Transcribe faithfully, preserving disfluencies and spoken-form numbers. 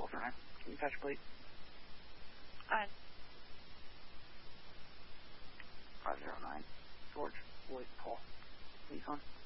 for nine. Can you touch, please? On. five zero nine. George, Lloyd, Paul. Please on.